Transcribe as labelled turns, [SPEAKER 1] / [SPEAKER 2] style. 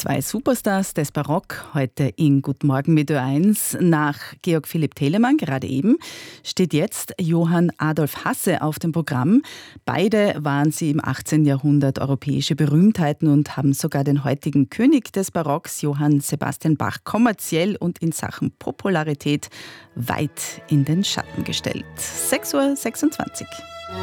[SPEAKER 1] Zwei Superstars des Barock heute in Guten Morgen mit Ö1. Nach Georg Philipp Telemann, gerade eben, steht jetzt Johann Adolf Hasse auf dem Programm. Beide waren sie im 18. Jahrhundert europäische Berühmtheiten und haben sogar den heutigen König des Barocks, Johann Sebastian Bach, kommerziell und in Sachen Popularität weit in den Schatten gestellt. 6:26 Uhr.